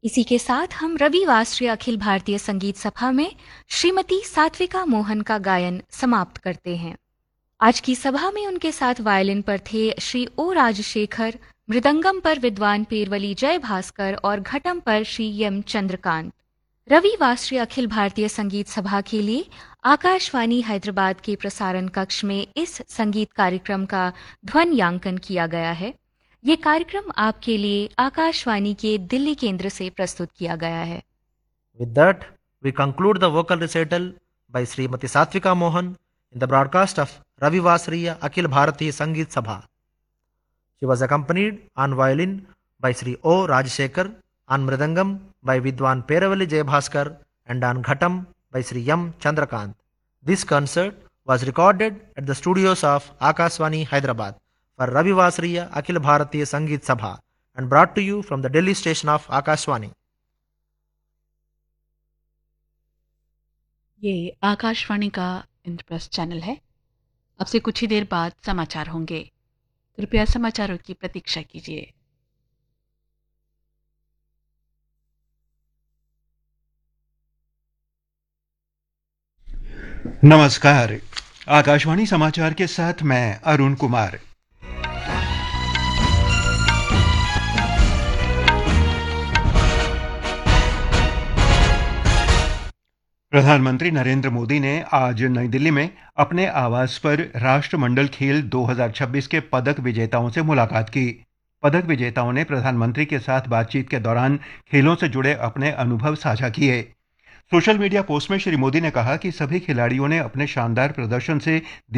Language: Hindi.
इसी के साथ हम रविवासरीय अखिल भारतीय संगीत सभा में श्रीमती सात्विका मोहन का गायन समाप्त करते हैं। आज की सभा में उनके साथ वायलिन पर थे श्री ओ राजशेखर, मृदंगम पर विद्वान पेरवली जय भास्कर और घटम पर श्री एम चंद्रकांत। रविवासरीय अखिल भारतीय संगीत सभा के लिए आकाशवाणी हैदराबाद के प्रसारण कक्ष में इस संगीत कार्यक्रम का ध्वन्यांकन किया गया है। ये कार्यक्रम आपके लिए आकाशवाणी के दिल्ली केंद्र से प्रस्तुत किया गया है। With that, we conclude the vocal recital by Srimati Satvika Mohan in the broadcast of Ravi Vasriya Akhil Bharatiya Sangeet Sabha. She was accompanied on violin by Sri O. Rajshekar, on mridangam by Vidwan Peravali Jayabhaskar, and on ghatam by Sri M. Chandrakant. This concert was recorded at the studios of Akashvani, Hyderabad for Ravi Vasriya Akhil Bharatiya Sangeet Sabha and brought to you from the Delhi station of Akashvani. ये आकाशवाणी का इंद्रप्रस्थ चैनल है। अब से कुछ ही देर बाद समाचार होंगे। कृपया समाचारों की प्रतीक्षा कीजिए। नमस्कार, आकाशवाणी समाचार के साथ मैं अरुण कुमार। प्रधानमंत्री नरेंद्र मोदी ने आज नई दिल्ली में अपने आवास पर राष्ट्रमंडल खेल 2026 के पदक विजेताओं से मुलाकात की। पदक विजेताओं ने प्रधानमंत्री के साथ बातचीत के दौरान खेलों से जुड़े अपने अनुभव साझा किए। सोशल मीडिया पोस्ट में श्री मोदी ने कहा कि सभी खिलाड़ियों ने अपने शानदार प्रदर्शन से